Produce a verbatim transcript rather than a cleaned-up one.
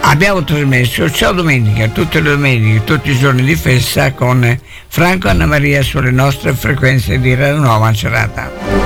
abbiamo trasmesso Ciao Domenica, tutte le domeniche, tutti i giorni di festa con Franco e Anna Maria sulle nostre frequenze di Radio Nuova Macerata.